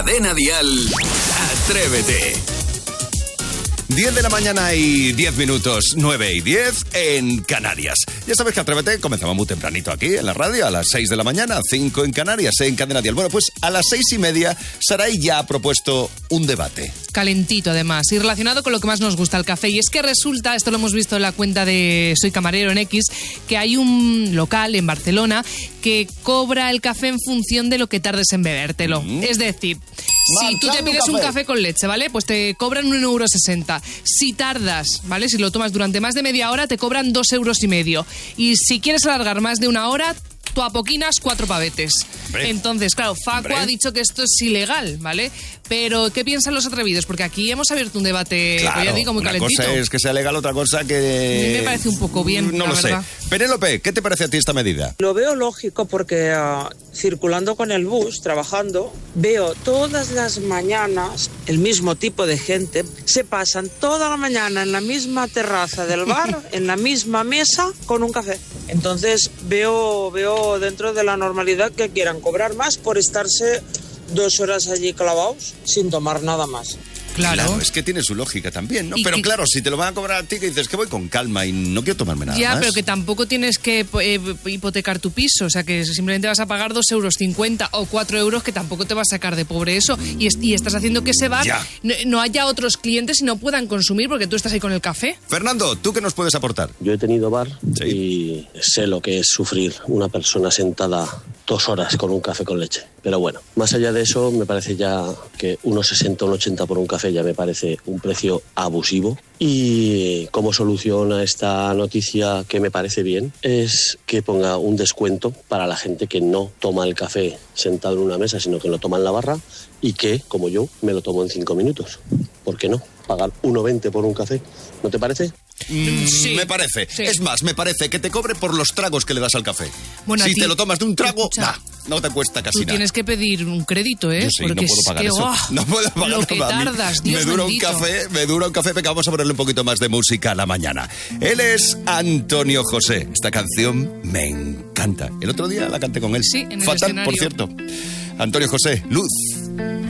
Cadena Dial, Atrévete. 10 de la mañana y 10 minutos, 9 y 10 en Canarias. Ya sabes que Atrévete comenzaba muy tempranito aquí en la radio, a las 6 de la mañana, 5 en Canarias, en Cadena Dial. Bueno, pues a las 6:30, Saray ya ha propuesto un debate. Calentito, además, y relacionado con lo que más nos gusta, el café. Y es que resulta, esto lo hemos visto en la cuenta de Soy Camarero en X, que hay un local en Barcelona que cobra el café en función de lo que tardes en bebértelo. Es decir, si tú te pides un café con leche, ¿vale? Pues te cobran 1,60 €. Si tardas, ¿vale? Si lo tomas durante más de media hora, te cobran 2,5 €. Y si quieres alargar más de una hora, tú apoquinas 4 pavetes. Hombre. Entonces, claro, Facu ha dicho que esto es ilegal, ¿vale? Pero, ¿qué piensan los atrevidos? Porque aquí hemos abierto un debate, claro, pues ya digo, muy calentito. Una cosa es que sea legal, otra cosa que... A mí me parece un poco bien, no la lo verdad. sé. Penélope, ¿qué te parece a ti esta medida? Lo veo lógico porque circulando con el bus, trabajando, veo todas las mañanas el mismo tipo de gente. Se pasan toda la mañana en la misma terraza del bar, en la misma mesa, con un café. Entonces veo dentro de la normalidad que quieran cobrar más por estarse 2 horas allí clavados sin tomar nada más. Claro, es que tiene su lógica también, ¿no? Pero claro, si te lo van a cobrar a ti, que dices que voy con calma y no quiero tomarme nada ya, más. pero que tampoco tienes que hipotecar tu piso, o sea que simplemente vas a pagar 2,50 € o 4 € que tampoco te va a sacar de pobre eso, y estás haciendo que ese bar no haya otros clientes y no puedan consumir porque tú estás ahí con el café. Fernando, ¿tú qué nos puedes aportar? Yo he tenido bar y sé lo que es sufrir una persona sentada 2 horas con un café con leche. Pero bueno, más allá de eso, me parece ya que 1,60, 1,80 por un café ya me parece un precio abusivo. Y como solución a esta noticia, que me parece bien, es que ponga un descuento para la gente que no toma el café sentado en una mesa, sino que lo toma en la barra y que, como yo, me lo tomo en 5 minutos. ¿Por qué no? Pagar 1,20 por un café, ¿no te parece? Sí, me parece. Sí. Es más, me parece que te cobre por los tragos que le das al café. Bueno, si te lo tomas de un trago, no te cuesta casi tú nada. Tienes que pedir un crédito, ¿eh? Yo sí, porque no puedo pagar es que, eso. No puedo pagar lo que tardas, Dios me dura bendito. me dura un café. Venga, vamos a ponerle un poquito más de música a la mañana. Él es Antonio José. Esta canción me encanta. El otro día la canté con él. Sí, en el Fatal, escenario. por cierto. Antonio José, Luz.